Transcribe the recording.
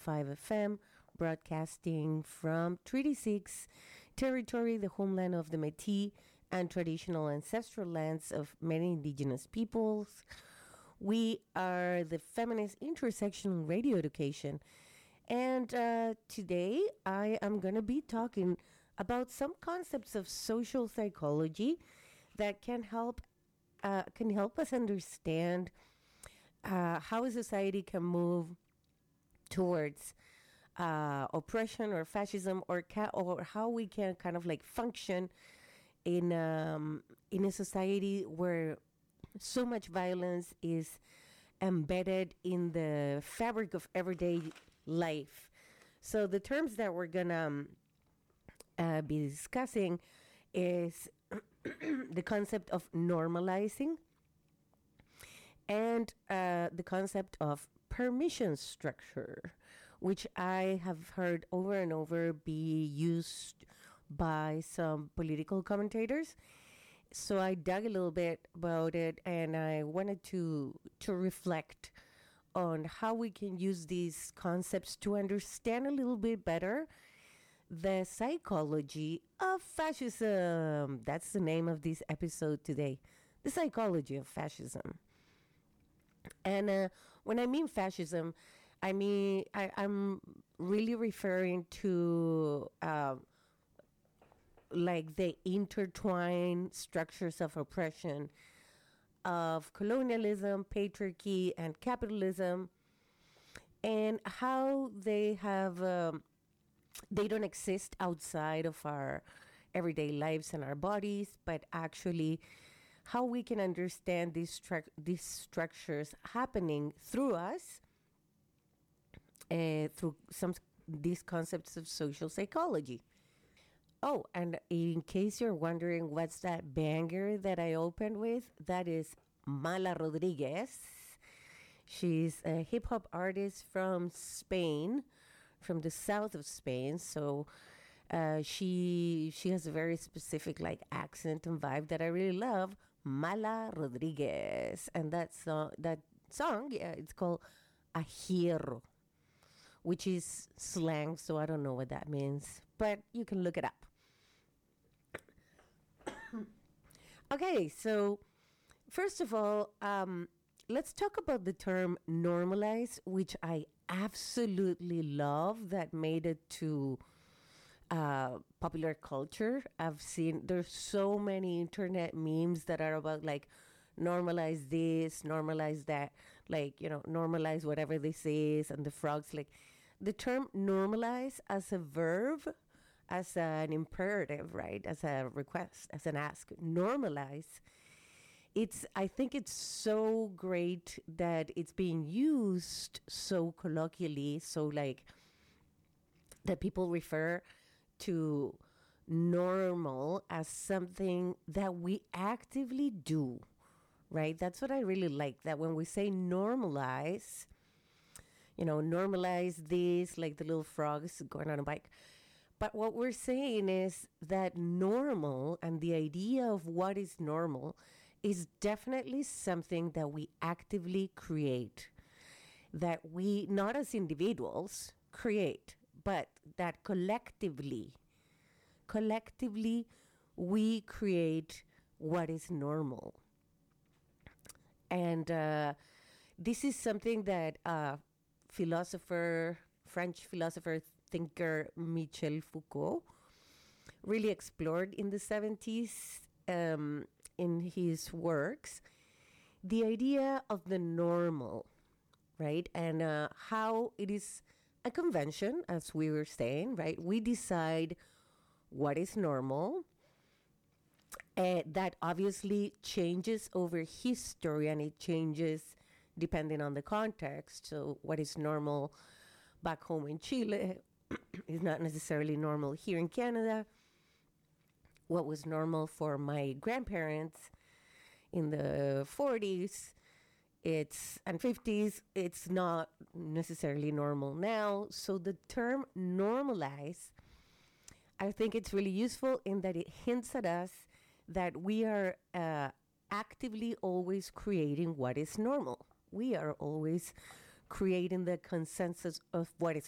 FM, broadcasting from Treaty 6 territory, the homeland of the Métis and traditional ancestral lands of many indigenous peoples. We are the Feminist Intersectional Radio Education. And today I am going to be talking about some concepts of social psychology that can help us understand how a society can move towards oppression or fascism, or how we can kind of like function in a society where so much violence is embedded in the fabric of everyday life. So the terms that we're gonna be discussing is the concept of normalizing and the concept of permission structure, which I have heard over and over be used by some political commentators. So I dug a little bit about it, and I wanted to reflect on how we can use these concepts to understand a little bit better the psychology of fascism. That's the name of this episode today, the psychology of fascism. And when I mean fascism, I'm really referring to like the intertwined structures of oppression of colonialism, patriarchy, and capitalism, and how they have they don't exist outside of our everyday lives and our bodies, but actually how we can understand these structures happening through us, through these concepts of social psychology. Oh, and in case you're wondering what's that banger that I opened with, that is Mala Rodriguez. She's a hip hop artist from Spain, from the south of Spain. So she has a very specific like accent and vibe that I really love. Mala Rodriguez, and that song, yeah, it's called Ahierro, which is slang, so I don't know what that means, but you can look it up. Okay, so first of all, let's talk about the term normalize, which I absolutely love that made it to popular culture. I've seen there's so many internet memes that are about like normalize this, normalize that, like, normalize whatever this is, and the frogs, like the term normalize as a verb, as an imperative, right? As a request, as an ask. Normalize. I think it's so great that it's being used so colloquially, so like that people refer to normal as something that we actively do, right? That's what I really like, that when we say normalize, normalize this, like the little frogs going on a bike. But what we're saying is that normal, and the idea of what is normal, is definitely something that we actively create, that we, not as individuals, create, but that collectively we create what is normal. And this is something that French philosopher, thinker Michel Foucault really explored in the 70s in his works, the idea of the normal, right? And how it is a convention, as we were saying, right? We decide what is normal. That obviously changes over history, and it changes depending on the context. So what is normal back home in Chile is not necessarily normal here in Canada. What was normal for my grandparents in the 40s and 50s, it's not necessarily normal now. So the term normalize, I think it's really useful in that it hints at us that we are actively always creating what is normal. We are always creating the consensus of what is